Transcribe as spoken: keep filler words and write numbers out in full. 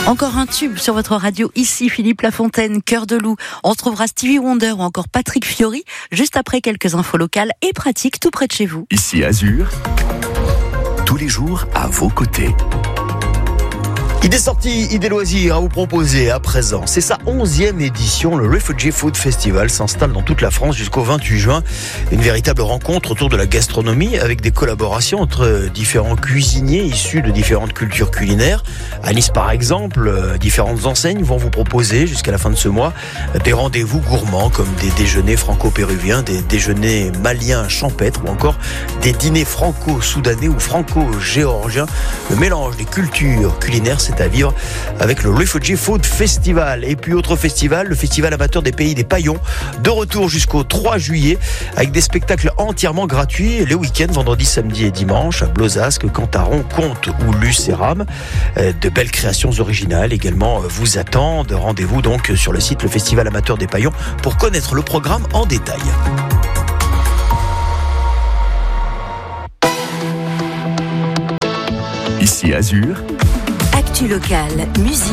Encore un tube sur votre radio, ici Philippe Lafontaine, Cœur de Loup. On retrouvera Stevie Wonder ou encore Patrick Fiori, juste après quelques infos locales et pratiques tout près de chez vous. Ici Azur, tous les jours à vos côtés. Idées sorties, idées loisirs à vous proposer à présent. C'est sa onzième édition. Le Refugee Food Festival s'installe dans toute la France jusqu'au vingt-huit juin. Une véritable rencontre autour de la gastronomie avec des collaborations entre différents cuisiniers issus de différentes cultures culinaires. À Nice, par exemple, différentes enseignes vont vous proposer jusqu'à la fin de ce mois des rendez-vous gourmands comme des déjeuners franco-péruviens, des déjeuners maliens champêtres ou encore des dîners franco-soudanais ou franco-géorgiens. Le mélange des cultures culinaires, c'est à vivre avec le Refugee Food Festival. Et puis autre festival, le festival amateur des pays des paillons, de retour jusqu'au trois juillet avec des spectacles entièrement gratuits les week-ends, vendredi, samedi et dimanche à Blozasque, Cantaron, Comte ou Lucéram. De belles créations originales également vous attendent. Rendez-vous donc sur le site le Festival amateur des paillons pour connaître le programme en détail. Ici Azur. Actu locale, musique.